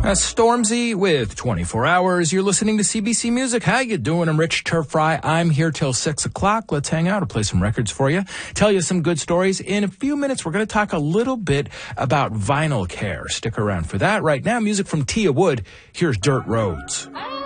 Stormzy with 24 Hours. You're listening to CBC Music. How you doing? I'm Rich Turfry. I'm here till 6 o'clock. Let's hang out. I'll play some records for you. Tell you some good stories. In a few minutes, we're going to talk a little bit about vinyl care. Stick around for that. Right now, music from Tia Wood. Here's Dirt Roads.